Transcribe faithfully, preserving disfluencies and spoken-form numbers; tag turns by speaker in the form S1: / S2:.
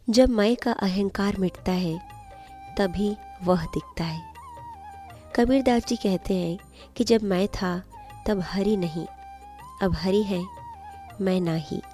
S1: जब मैं का अहंकार मिटता है तभी वह दिखता है। कबीरदास जी कहते हैं कि जब मैं था तब हरि नहीं, अब हरि है मैं ना ही।